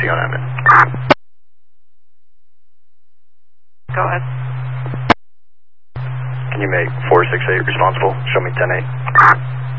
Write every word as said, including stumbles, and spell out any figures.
on Admin. Go ahead. Can you make four six eight responsible? Show me ten eight.